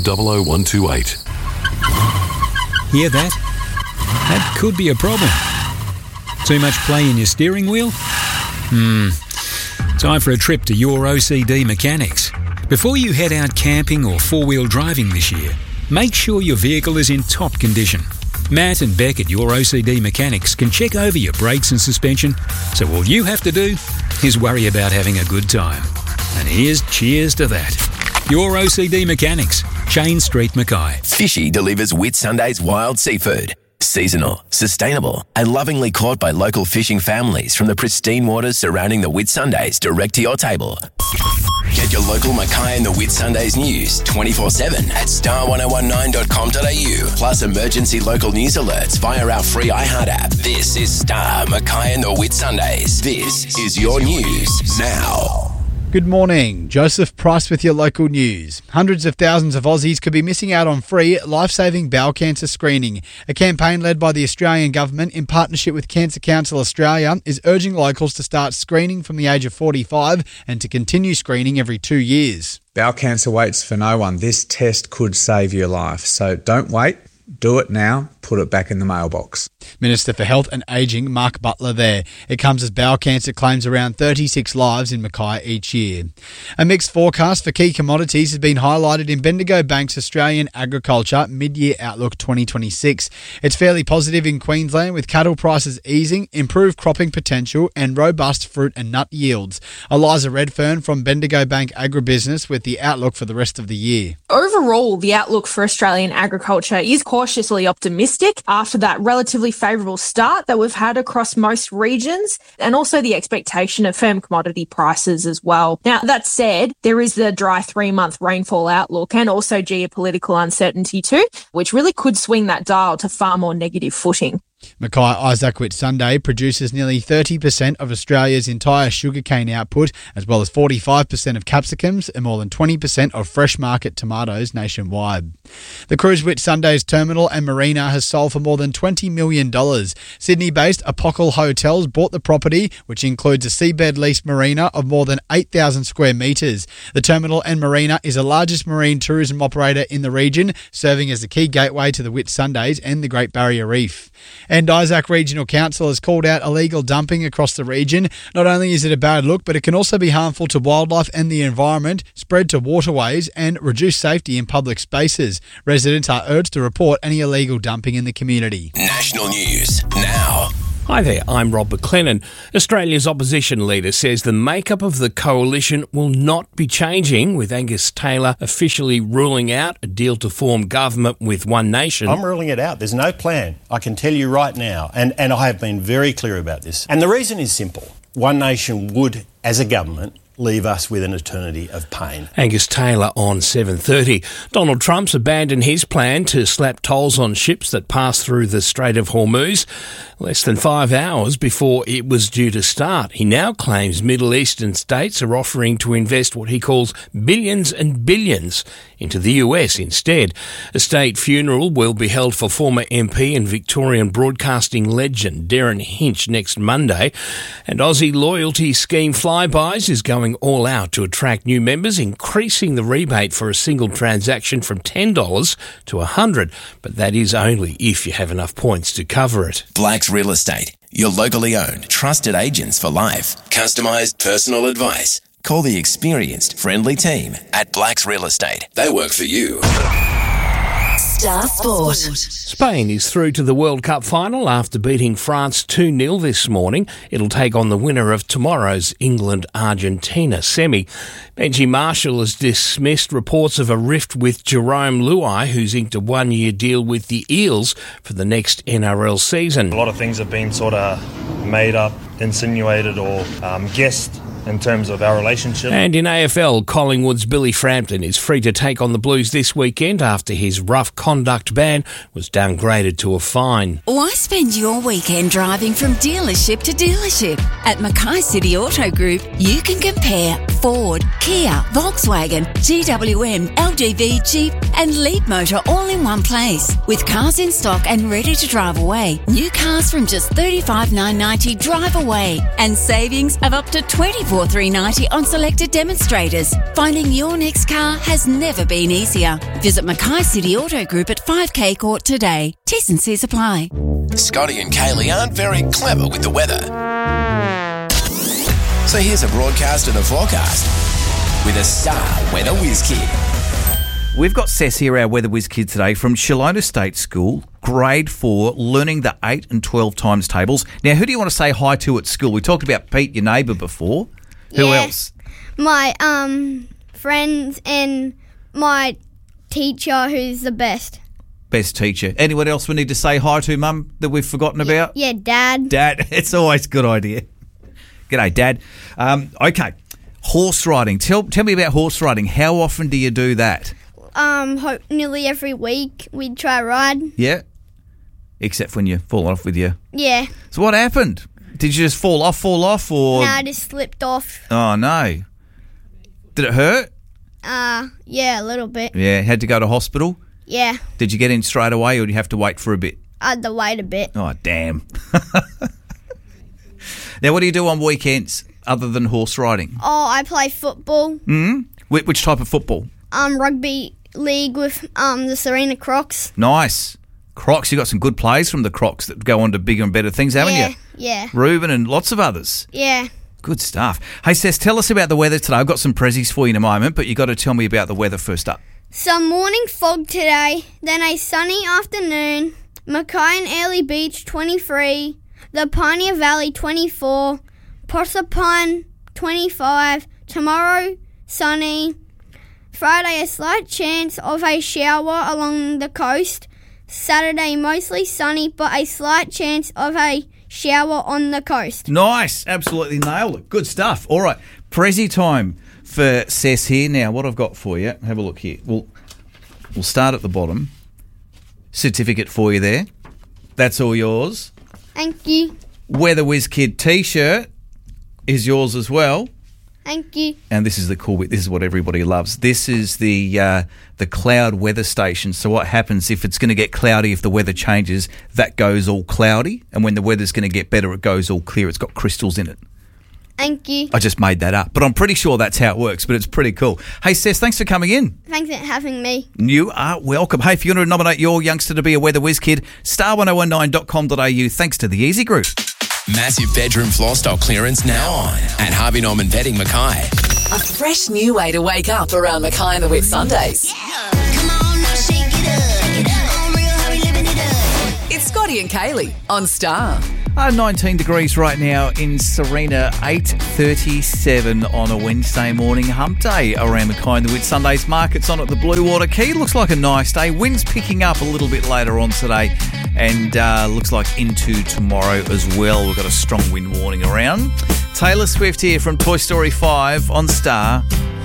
00128. Hear that? That could be a problem. Too much play in your steering wheel? Time for a trip to Your OCD Mechanics. Before you head out camping or four-wheel driving this year, make sure your vehicle is in top condition. Matt and Beck at Your OCD Mechanics can check over your brakes and suspension, so all you have to do is worry about having a good time. And here's cheers to that. Your OCD Mechanics, Chain Street, Mackay. Fishy delivers Whitsundays wild seafood. Seasonal, sustainable, and lovingly caught by local fishing families from the pristine waters surrounding the Whitsundays direct to your table. Get your local Mackay and the Whitsundays news 24/7 at star1019.com.au, plus emergency local news alerts via our free iHeart app. This is Star Mackay and the Whitsundays. This is your news now. Good morning. Joseph Price with your local news. Hundreds of thousands of Aussies could be missing out on free life-saving bowel cancer screening. A campaign led by the Australian Government in partnership with Cancer Council Australia is urging locals to start screening from the age of 45 and to continue screening every 2 years. Bowel cancer waits for no one. This test could save your life. So don't wait. Do it now. Put it back in the mailbox. Minister for Health and Ageing, Mark Butler there. It comes as bowel cancer claims around 36 lives in Mackay each year. A mixed forecast for key commodities has been highlighted in Bendigo Bank's Australian Agriculture Mid-Year Outlook 2026. It's fairly positive in Queensland with cattle prices easing, improved cropping potential and robust fruit and nut yields. Eliza Redfern from Bendigo Bank Agribusiness with the outlook for the rest of the year. Overall, the outlook for Australian agriculture is cautiously optimistic after that relatively favourable start that we've had across most regions, and also the expectation of firm commodity prices as well. Now, that said, there is the dry 3-month rainfall outlook and also geopolitical uncertainty too, which really could swing that dial to far more negative footing. Mackay Isaac Whitsunday produces nearly 30% of Australia's entire sugarcane output, as well as 45% of capsicums and more than 20% of fresh market tomatoes nationwide. The Cruise Whitsunday's terminal and marina has sold for more than $20 million. Sydney-based Apocal Hotels bought the property, which includes a seabed leased marina of more than 8,000 square metres. The terminal and marina is the largest marine tourism operator in the region, serving as the key gateway to the Whitsundays and the Great Barrier Reef. And Isaac Regional Council has called out illegal dumping across the region. Not only is it a bad look, but it can also be harmful to wildlife and the environment, spread to waterways and reduce safety in public spaces. Residents are urged to report any illegal dumping in the community. National news now. Hi there, I'm Rob McLennan. Australia's opposition leader says the makeup of the coalition will not be changing, with Angus Taylor officially ruling out a deal to form government with One Nation. I'm ruling it out. There's no plan. I can tell you right now, and I have been very clear about this. And the reason is simple. One Nation would, as a government, leave us with an eternity of pain. Angus Taylor on 7:30. Donald Trump's abandoned his plan to slap tolls on ships that pass through the Strait of Hormuz less than 5 hours before it was due to start. He now claims Middle Eastern states are offering to invest what he calls billions and billions into the US instead. A state funeral will be held for former MP and Victorian broadcasting legend Darren Hinch next Monday. And Aussie loyalty scheme Flybuys is going all out to attract new members, increasing the rebate for a single transaction from $10 to $100. But that is only if you have enough points to cover it. Black's Real Estate, your locally owned, trusted agents for life. Customised personal advice. Call the experienced, friendly team at Black's Real Estate. They work for you. Star Sport. Spain is through to the World Cup final after beating France 2-0 this morning. It'll take on the winner of tomorrow's England-Argentina semi. Benji Marshall has dismissed reports of a rift with Jerome Luai, who's inked a one-year deal with the Eels for the next NRL season. A lot of things have been sort of made up, insinuated or guessed in terms of our relationship. And in AFL, Collingwood's Billy Frampton is free to take on the Blues this weekend after his rough conduct ban was downgraded to a fine. Why spend your weekend driving from dealership to dealership? At Mackay City Auto Group, you can compare Ford, Kia, Volkswagen, GWM, LGV, Jeep and Leap Motor all in one place. With cars in stock and ready to drive away. New cars from just $35,990 drive away. And savings of up to $24,390 on selected demonstrators. Finding your next car has never been easier. Visit Mackay City Auto Group at 5K Court today. T&Cs apply. Scotty and Kaylee aren't very clever with the weather. So here's a broadcast and a forecast with a star weather whiz kid. We've got Cess here, our weather whiz kid today from Shalona State School, grade 4, learning the 8 and 12 times tables. Now, who do you want to say hi to at school? We talked about Pete, your neighbour, before. Who else? My friends and my teacher, who's the best. Best teacher. Anyone else we need to say hi to, Mum, that we've forgotten about? Yeah, Dad. Dad. It's always a good idea. G'day, Dad. Okay, horse riding. Tell me about horse riding. How often do you do that? Nearly every week we'd try ride. Yeah? Except when you fall off with you. Yeah. So what happened? Did you just fall off, or...? No, I just slipped off. Oh, no. Did it hurt? Yeah, a little bit. Yeah, had to go to hospital? Yeah. Did you get in straight away, or did you have to wait for a bit? I had to wait a bit. Oh, damn. Now, what do you do on weekends other than horse riding? Oh, I play football. Which type of football? Rugby league with the Serena Crocs. Nice. Crocs, you got some good plays from the Crocs that go on to bigger and better things, haven't you? Yeah. Reuben and lots of others. Yeah. Good stuff. Hey, Cess, tell us about the weather today. I've got some prezzies for you in a moment, but you got to tell me about the weather first up. Some morning fog today, then a sunny afternoon. Mackay and Airlie Beach 23, the Pioneer Valley 24, Proserpine 25, tomorrow sunny. Friday a slight chance of a shower along the coast. Saturday mostly sunny but a slight chance of a shower on the coast. Nice. Absolutely nailed it. Good stuff. All right. Prezzy time for Cess here. Now, what I've got for you, have a look here. We'll start at the bottom. Certificate for you there. That's all yours. Thank you. Weather Whiz Kid T-shirt is yours as well. Thank you. And this is the cool bit. This is what everybody loves. This is the cloud weather station. So what happens if it's going to get cloudy, if the weather changes, that goes all cloudy. And when the weather's going to get better, it goes all clear. It's got crystals in it. Thank you. I just made that up, but I'm pretty sure that's how it works, but it's pretty cool. Hey, Cess, thanks for coming in. Thanks for having me. You are welcome. Hey, if you want to nominate your youngster to be a Weather Whiz Kid, star1019.com.au, thanks to the Easy Group. Massive bedroom floor stock clearance now on at Harvey Norman Bedding Mackay. A fresh new way to wake up around Mackay and the Whit Sundays. Yeah. Come on, now shake it up. On real, how we living it up. It's Scotty and Kaylee on Star. 19 degrees right now in Serena, 8:37 on a Wednesday morning, hump day around Mackay and the Whit Sundays. Markets on at the Blue Water Quay. Looks like a nice day. Wind's picking up a little bit later on today and looks like into tomorrow as well. We've got a strong wind warning around. Taylor Swift here from Toy Story 5 on Star.